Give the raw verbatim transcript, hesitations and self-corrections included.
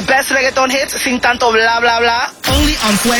best reggaeton hits sin tanto bla bla bla. Only on Fuego